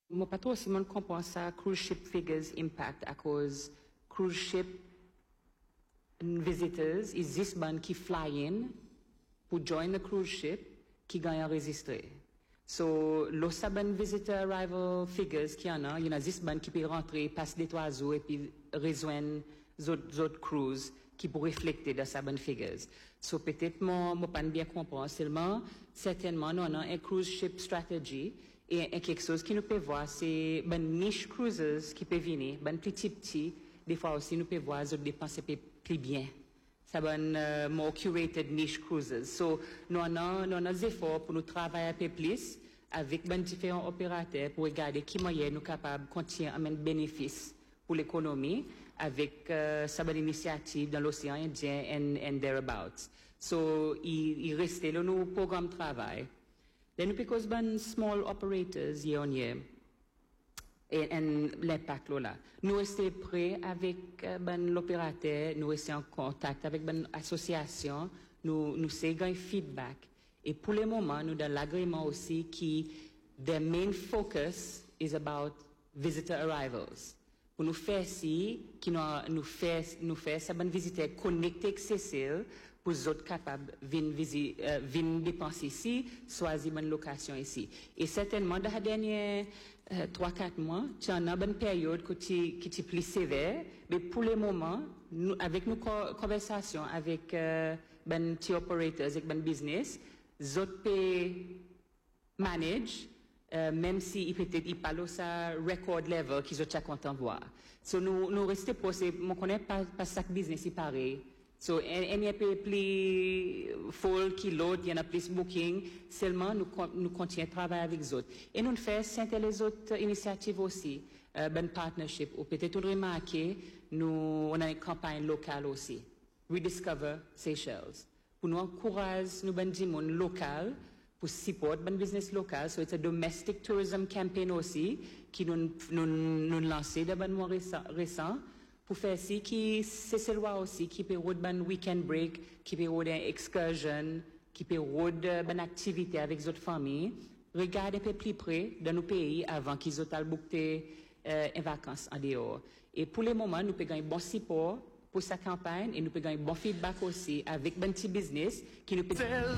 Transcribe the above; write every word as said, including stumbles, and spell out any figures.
Moi, pas trop si je comprends ça, cruise ship figures impact à cause cruise ship visitors, is this man qui fly in pour join the cruise ship qui gagne enregistré. So, le saban visitor arrival figures qui en a, il y en a this man qui peut rentrer, passer des oiseaux et puis rejoindre les autres cruises qui pour refléter dans saban figures. So, peut-être moi, moi pas bien comprendre seulement, certainement, nous avons un cruise ship strategy. Et, et quelque chose qui nous peut voir, c'est ben niche cruises qui peut venir, ben petit petit, des fois aussi nous peut voir, autres dépenser plus bien. Ça ben uh, more curated niche cruises. So nous avons nous avons des efforts pour nous travailler un peu plus avec ben différents opérateurs pour regarder qui moyen nous capables de continuer à amener bénéfices pour l'économie avec uh, sa bonne initiative dans l'océan Indien and, and thereabouts. So il, il reste là nos programmes de travail. Then because ban small operators year on year et, and l'impact là, nous restons prêts avec uh, ban l'opérateur, nous restons en contact avec ban association, nous nous faisons feedback et pour le moment nous dans l'agrément aussi qui the main focus is about visitor arrivals. Pour nous faire si qui nous nous fait nous fait ça ban visiteurs connectés accessibles pour les autres capables de venir euh, dépenser ici, choisir une location ici. Et certainement, dans les derniers trois quatre mois, tu as une période qui est plus sévère, mais pour le moment, nous, avec nos conversations avec euh, ben petits operators, avec ben business, les autres peuvent manage, euh, même si peut-être ils parlent ça record level qu'ils sont contents de voir. So nous nous restons pour c'est, on connaît pas pas chaque business est pareil. So, il y a plus full qui l'autre, il y en a plus booking. Seulement, nous, nous continuons à travailler avec les autres. Et nous faisons les autres initiatives aussi, euh, ben partnership. Ou peut-être vous remarquez, nous, on a une campagne locale aussi. Rediscover Seychelles. Pour nous encourager, nous ben dimon local, pour support ben business local. So, it's a domestic tourism campaign aussi, qui nous, nous, nous lancé de ben mois récent. Pour faire ci, qui c'est loi aussi, qui peut avoir un weekend break, qui peut avoir une excursion, qui peut avoir une activité avec les autres familles. Regardez un peu plus près dans nos pays avant qu'ils aient booké euh, en vacances en dehors. Et pour le moment, nous pouvons gagner bon support pour sa campagne et nous pouvons gagner bon feedback aussi avec un petit business qui nous peut